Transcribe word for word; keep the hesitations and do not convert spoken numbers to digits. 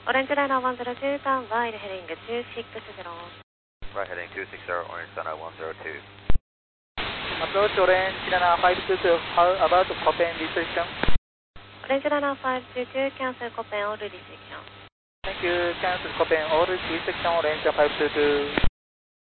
Orange Liner one zero two, turn wide heading two six zero. Right heading two six zero, Orange Liner one zero two. Approach Orange Liner five two two, how about Copen restriction? Orange Liner five two two, cancel Copen all restriction. Thank you, cancel Copen all restriction, Orange five two two.